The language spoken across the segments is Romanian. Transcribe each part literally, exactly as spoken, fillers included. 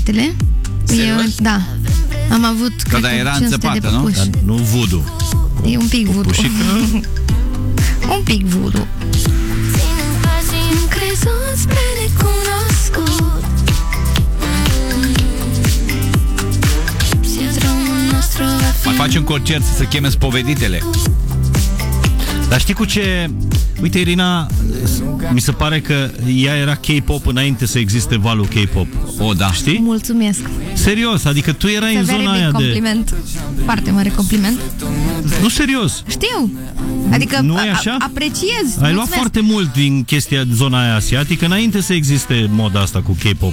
spatele. Eu, da. Am avut, că da, era înțepată, nu? Dar nu voodoo. E un pic voodoo. Un pic voodoo. Mai faci un concert să se cheme Spoveditele. Dar știi cu ce... Uite, Irina, mi se pare că ea era K-pop înainte să existe valul K-pop. O, da. Știi? Mulțumesc. Serios, adică tu erai în zona aia compliment. de... Foarte mare compliment. Nu, serios. Știu. Adică nu e așa? Apreciez. Ai mulțumesc. luat foarte mult din chestia, zona aia asiatică, înainte să existe moda asta cu K-pop.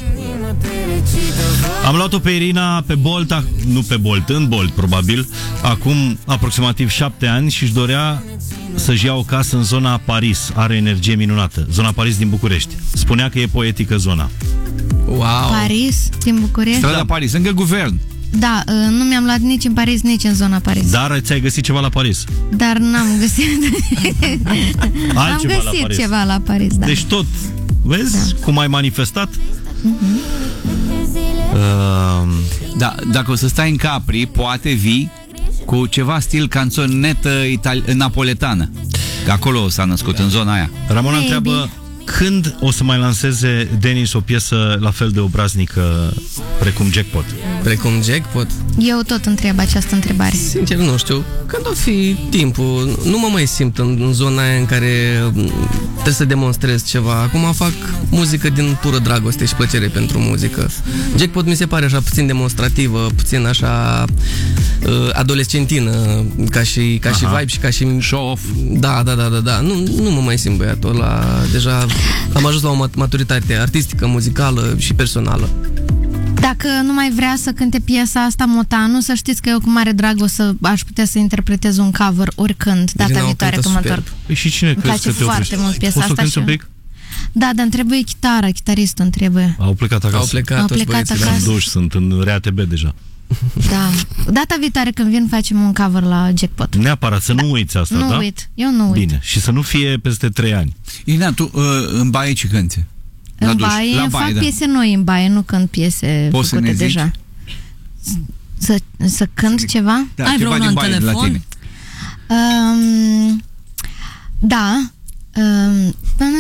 Am luat-o pe Irina pe Bolt, nu pe Bolt, în Bolt probabil, acum aproximativ șapte ani și își dorea să-și ia o casă în zona Paris. Are energie minunată. Zona Paris din București. Spunea că e poetică zona. Wow. Paris din București? Strada da. Paris, lângă guvern. Da, nu mi-am luat nici în Paris, nici în zona Paris. Dar ți-ai găsit ceva la Paris? Dar n-am găsit. Am găsit la Paris. ceva la Paris, da. Deci tot, vezi da. cum ai manifestat? Uh-huh. Uh, da, dacă o să stai în Capri, poate vii cu ceva stil canzonetă itali- napoletană. Că acolo s-a născut, în zona aia. Ramona întreabă când o să mai lanseze Denis o piesă la fel de obraznică precum Jackpot? Precum Jackpot? Eu tot întreb această întrebare. Sincer, nu știu. Când o fi timpul, nu mă mai simt în zona aia în care trebuie să demonstrez ceva. Acum fac muzică din pură dragoste și plăcere pentru muzică. Jackpot mi se pare așa puțin demonstrativă, puțin așa adolescentină, ca și, ca și vibe și ca și show-off. Da, da, da, da, da. Nu, nu mă mai simt băiatul ăla. Deja am ajuns la o maturitate artistică, muzicală și personală. Dacă nu mai vrea să cânte piesa asta Motanu, să știți că eu cu mare drag o să aș putea să interpretez un cover oricând, data Irina viitoare când mă întorc. Păi și cine crezi că te foarte mult piesa asta? Poți să un pic? Da, dar îmi trebuie chitara, chitaristul îmi trebuie. Au plecat acasă. Au plecat, Au plecat acasă. Sunt duși, sunt în R A T B deja. Da. Data viitoare când vin facem un cover la Jackpot. Neapărat, să da. nu uiți asta, nu da? Nu uit, eu nu uit. Bine, și să nu fie peste trei ani. Irina, tu uh, în baie ce cânti? În baie, la baie, fac da. piese noi în baie, nu cânt piese Poți făcute să ne deja. Să, să cânt să ceva? Da, ai ceva din baie la tine. Um, da. Um,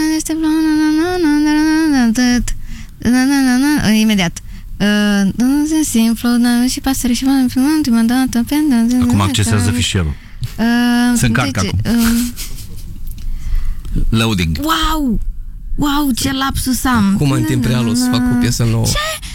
imediat. Uh, simplu, și pasăre și acum accesează fișierul. Uh, Se încarcă deci, acum. Uh, Loading. Wow! Wow, ce lapsus am! Cum în timp real o să fac o piesă nouă. Ce?